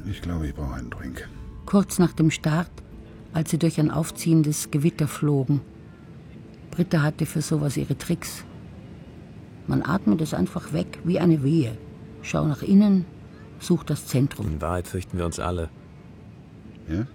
Ich glaube, ich brauche einen Drink. Kurz nach dem Start, als sie durch ein aufziehendes Gewitter flogen. Britta hatte für sowas ihre Tricks. Man atmet es einfach weg, wie eine Wehe. Schau nach innen, such das Zentrum. In Wahrheit fürchten wir uns alle. Ja?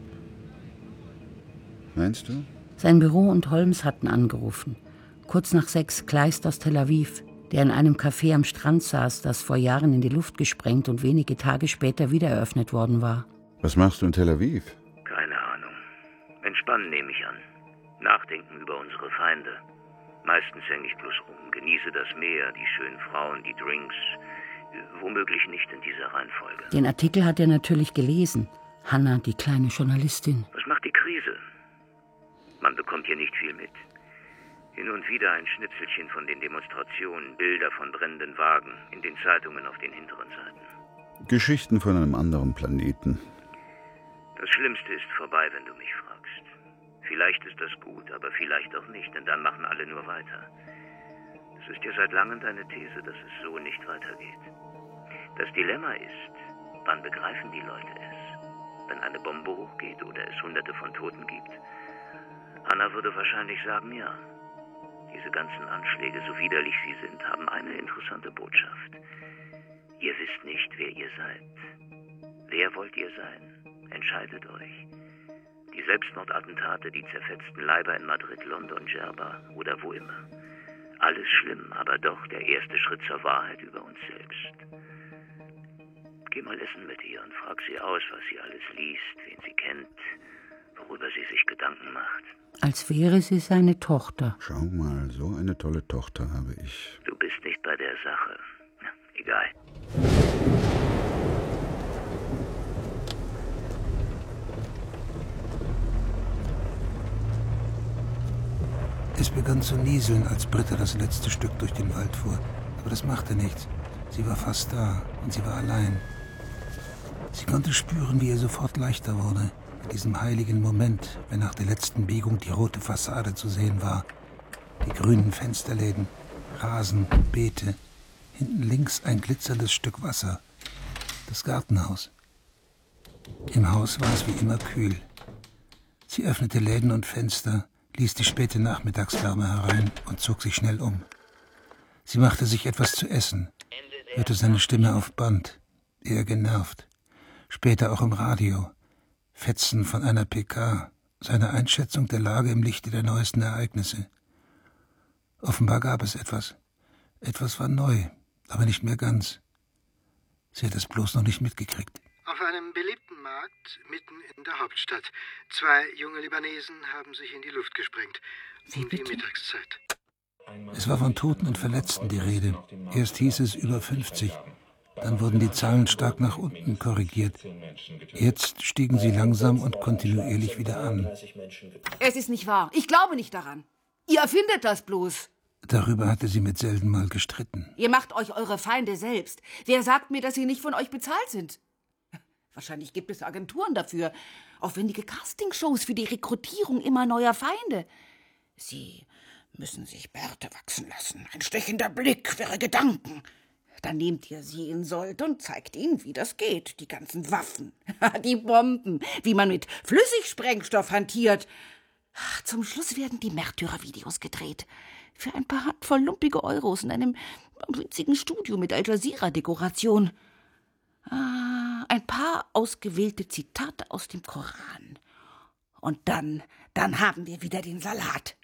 Meinst du? Sein Büro und Holmes hatten angerufen. Kurz nach 6 Kleist aus Tel Aviv, der in einem Café am Strand saß, das vor Jahren in die Luft gesprengt und wenige Tage später wieder eröffnet worden war. Was machst du in Tel Aviv? Keine Ahnung. Entspannen nehme ich an. Nachdenken über unsere Feinde. Meistens hänge ich bloß rum, genieße das Meer, die schönen Frauen, die Drinks. Womöglich nicht in dieser Reihenfolge. Den Artikel hat er natürlich gelesen. Hannah, die kleine Journalistin. Was macht die Krise? Man bekommt hier nicht viel mit. Hin und wieder ein Schnipselchen von den Demonstrationen, Bilder von brennenden Wagen, in den Zeitungen auf den hinteren Seiten. Geschichten von einem anderen Planeten. Das Schlimmste ist vorbei, wenn du mich fragst. Vielleicht ist das gut, aber vielleicht auch nicht, denn dann machen alle nur weiter. Es ist ja seit langem deine These, dass es so nicht weitergeht. Das Dilemma ist, wann begreifen die Leute es? Wenn eine Bombe hochgeht oder es Hunderte von Toten gibt? Anna würde wahrscheinlich sagen, ja. Diese ganzen Anschläge, so widerlich sie sind, haben eine interessante Botschaft. Ihr wisst nicht, wer ihr seid. Wer wollt ihr sein? Entscheidet euch. Die Selbstmordattentate, die zerfetzten Leiber in Madrid, London, Djerba oder wo immer. Alles schlimm, aber doch der erste Schritt zur Wahrheit über uns selbst. Geh mal essen mit ihr und frag sie aus, was sie alles liest, wen sie kennt, worüber sie sich Gedanken macht. Als wäre sie seine Tochter. Schau mal, so eine tolle Tochter habe ich. Du bist nicht bei der Sache. Ja, egal. Es begann zu nieseln, als Britta das letzte Stück durch den Wald fuhr. Aber das machte nichts. Sie war fast da und sie war allein. Sie konnte spüren, wie ihr sofort leichter wurde. In diesem heiligen Moment, wenn nach der letzten Biegung die rote Fassade zu sehen war. Die grünen Fensterläden, Rasen, Beete. Hinten links ein glitzerndes Stück Wasser. Das Gartenhaus. Im Haus war es wie immer kühl. Sie öffnete Läden und Fenster, ließ die späte Nachmittagswärme herein und zog sich schnell um. Sie machte sich etwas zu essen, hörte seine Stimme auf Band, eher genervt. Später auch im Radio. Fetzen von einer PK, seine Einschätzung der Lage im Lichte der neuesten Ereignisse. Offenbar gab es etwas. Etwas war neu, aber nicht mehr ganz. Sie hat es bloß noch nicht mitgekriegt. Auf einem beliebten Markt mitten in der Hauptstadt. 2 junge Libanesen haben sich in die Luft gesprengt. Um die Mittagszeit. Es war von Toten und Verletzten die Rede. Erst hieß es über 50. Dann wurden die Zahlen stark nach unten korrigiert. Jetzt stiegen sie langsam und kontinuierlich wieder an. Es ist nicht wahr. Ich glaube nicht daran. Ihr erfindet das bloß. Darüber hatte sie mit Selden mal gestritten. Ihr macht euch eure Feinde selbst. Wer sagt mir, dass sie nicht von euch bezahlt sind? Wahrscheinlich gibt es Agenturen dafür. Aufwendige Castingshows für die Rekrutierung immer neuer Feinde. Sie müssen sich Bärte wachsen lassen. Ein stechender Blick, wirre Gedanken. Dann nehmt ihr sie in Sold und zeigt ihnen, wie das geht. Die ganzen Waffen, die Bomben, wie man mit Flüssigsprengstoff hantiert. Zum Schluss werden die Märtyrervideos gedreht. Für ein paar Handvoll lumpige Euros in einem winzigen Studio mit Al Jazeera-Dekoration. Ein paar ausgewählte Zitate aus dem Koran. Und dann haben wir wieder den Salat.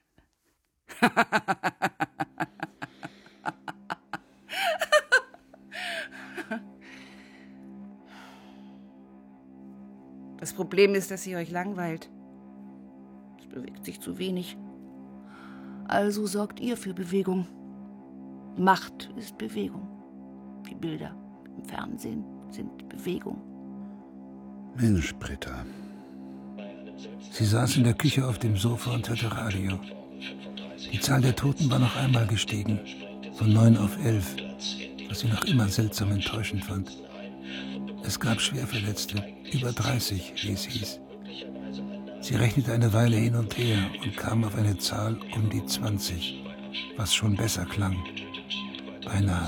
Das Problem ist, dass ihr euch langweilt. Es bewegt sich zu wenig. Also sorgt ihr für Bewegung. Macht ist Bewegung. Die Bilder im Fernsehen sind Bewegung. Mensch, Britta. Sie saß in der Küche auf dem Sofa und hörte Radio. Die Zahl der Toten war noch einmal gestiegen. Von 9 auf 11. Was sie noch immer seltsam enttäuschend fand. Es gab Schwerverletzte, über 30, wie es hieß. Sie rechnete eine Weile hin und her und kam auf eine Zahl um die 20, was schon besser klang. Beinahe